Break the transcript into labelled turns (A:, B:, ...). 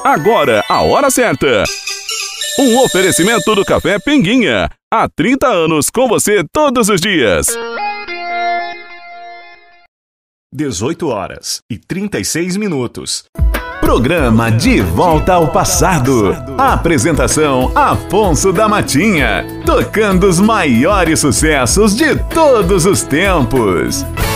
A: Agora, a hora certa. Um oferecimento do Café Pinguinha. Há 30 anos com você todos os dias.
B: 18h36.
C: Programa De Volta ao Passado. A apresentação Afonso da Matinha. Tocando os maiores sucessos de todos os tempos.